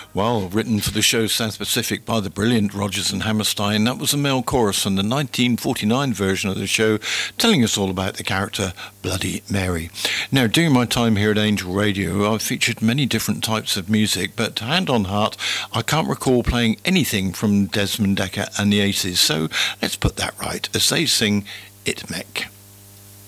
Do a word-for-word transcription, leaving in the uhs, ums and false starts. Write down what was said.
Well, written for the show South Pacific by the brilliant Rodgers and Hammerstein, that was a male chorus from the nineteen forty-nine version of the show, telling us all about the character Bloody Mary. Now, during my time here at Angel Radio, I've featured many different types of music, but hand on heart, I can't recall playing anything from Desmond Dekker and the Aces, so let's put that right as they sing Itmec.